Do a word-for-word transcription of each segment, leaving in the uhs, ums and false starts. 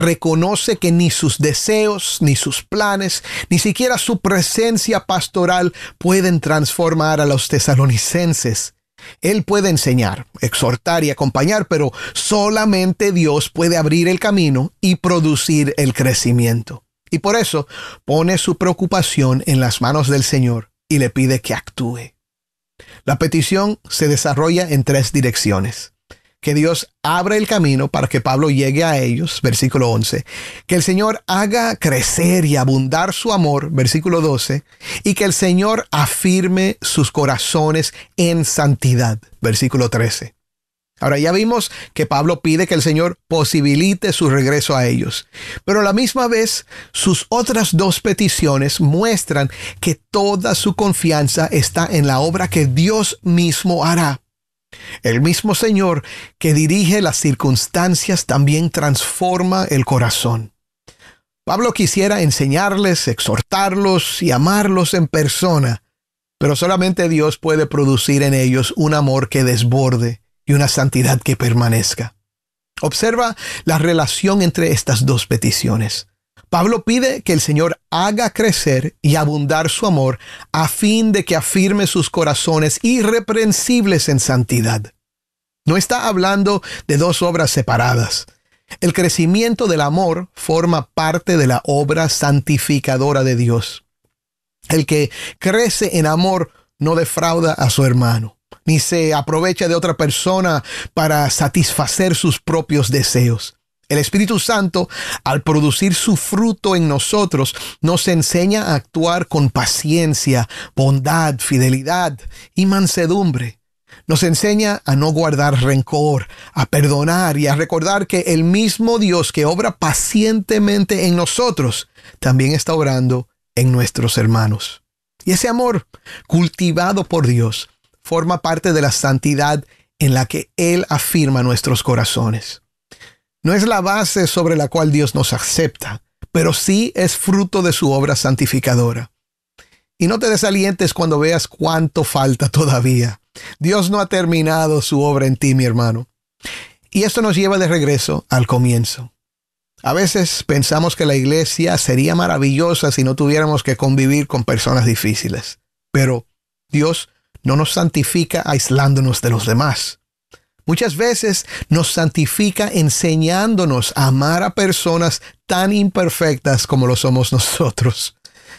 reconoce que ni sus deseos, ni sus planes, ni siquiera su presencia pastoral pueden transformar a los tesalonicenses. Él puede enseñar, exhortar y acompañar, pero solamente Dios puede abrir el camino y producir el crecimiento. Y por eso pone su preocupación en las manos del Señor y le pide que actúe. La petición se desarrolla en tres direcciones. Que Dios abra el camino para que Pablo llegue a ellos, versículo once. Que el Señor haga crecer y abundar su amor, versículo doce. Y que el Señor afirme sus corazones en santidad, versículo trece. Ahora ya vimos que Pablo pide que el Señor posibilite su regreso a ellos. Pero a la misma vez, sus otras dos peticiones muestran que toda su confianza está en la obra que Dios mismo hará. El mismo Señor que dirige las circunstancias también transforma el corazón. Pablo quisiera enseñarles, exhortarlos y amarlos en persona, pero solamente Dios puede producir en ellos un amor que desborde y una santidad que permanezca. Observa la relación entre estas dos peticiones. Pablo pide que el Señor haga crecer y abundar su amor a fin de que afirme sus corazones irreprensibles en santidad. No está hablando de dos obras separadas. El crecimiento del amor forma parte de la obra santificadora de Dios. El que crece en amor no defrauda a su hermano, ni se aprovecha de otra persona para satisfacer sus propios deseos. El Espíritu Santo, al producir su fruto en nosotros, nos enseña a actuar con paciencia, bondad, fidelidad y mansedumbre. Nos enseña a no guardar rencor, a perdonar y a recordar que el mismo Dios que obra pacientemente en nosotros, también está obrando en nuestros hermanos. Y ese amor, cultivado por Dios, forma parte de la santidad en la que Él afirma nuestros corazones. No es la base sobre la cual Dios nos acepta, pero sí es fruto de su obra santificadora. Y no te desalientes cuando veas cuánto falta todavía. Dios no ha terminado su obra en ti, mi hermano. Y esto nos lleva de regreso al comienzo. A veces pensamos que la iglesia sería maravillosa si no tuviéramos que convivir con personas difíciles. Pero Dios no nos santifica aislándonos de los demás. Muchas veces nos santifica enseñándonos a amar a personas tan imperfectas como lo somos nosotros.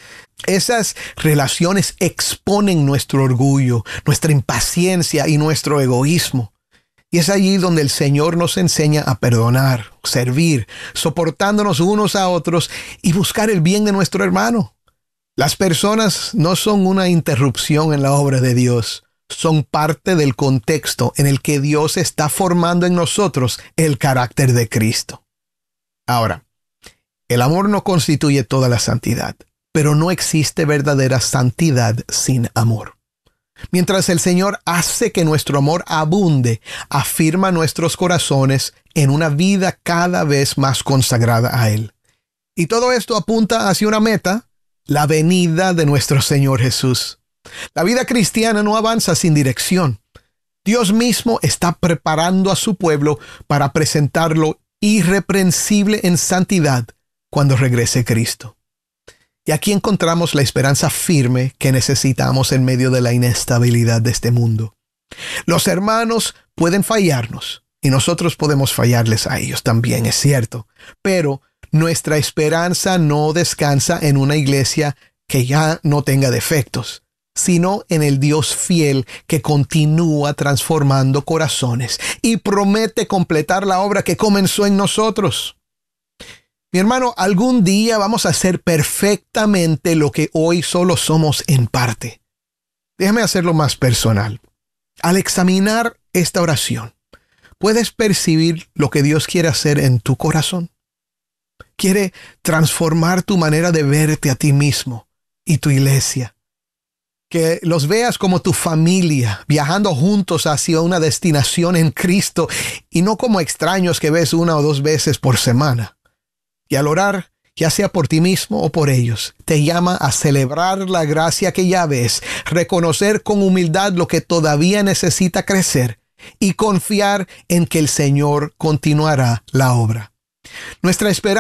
Esas relaciones exponen nuestro orgullo, nuestra impaciencia y nuestro egoísmo. Y es allí donde el Señor nos enseña a perdonar, servir, soportándonos unos a otros y buscar el bien de nuestro hermano. Las personas no son una interrupción en la obra de Dios. Son parte del contexto en el que Dios está formando en nosotros el carácter de Cristo. Ahora, el amor no constituye toda la santidad, pero no existe verdadera santidad sin amor. Mientras el Señor hace que nuestro amor abunde, afirma nuestros corazones en una vida cada vez más consagrada a Él. Y todo esto apunta hacia una meta, la venida de nuestro Señor Jesús. La vida cristiana no avanza sin dirección. Dios mismo está preparando a su pueblo para presentarlo irreprensible en santidad cuando regrese Cristo. Y aquí encontramos la esperanza firme que necesitamos en medio de la inestabilidad de este mundo. Los hermanos pueden fallarnos y nosotros podemos fallarles a ellos también, es cierto. Pero nuestra esperanza no descansa en una iglesia que ya no tenga defectos, sino en el Dios fiel que continúa transformando corazones y promete completar la obra que comenzó en nosotros. Mi hermano, algún día vamos a hacer perfectamente lo que hoy solo somos en parte. Déjame hacerlo más personal. Al examinar esta oración, ¿puedes percibir lo que Dios quiere hacer en tu corazón? Quiere transformar tu manera de verte a ti mismo y tu iglesia. Que los veas como tu familia, viajando juntos hacia una destinación en Cristo y no como extraños que ves una o dos veces por semana. Y al orar, ya sea por ti mismo o por ellos, te llama a celebrar la gracia que ya ves, reconocer con humildad lo que todavía necesita crecer y confiar en que el Señor continuará la obra. Nuestra esperanza